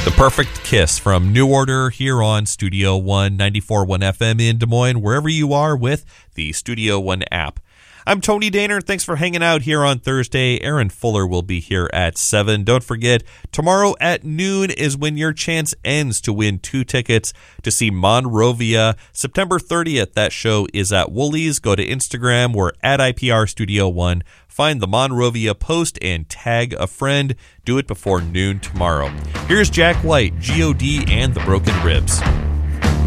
The Perfect Kiss from New Order here on Studio One, 94.1 FM in Des Moines, wherever you are with the Studio One app. I'm Tony Daner. Thanks for hanging out here on Thursday. Aaron Fuller will be here at 7. Don't forget, tomorrow at noon is when your chance ends to win 2 tickets to see Monrovia. September 30th, that show is at Woolies. Go to Instagram. We're at IPR Studio One. Find the Monrovia post and tag a friend. Do it before noon tomorrow. Here's Jack White, G.O.D. and the Broken Ribs.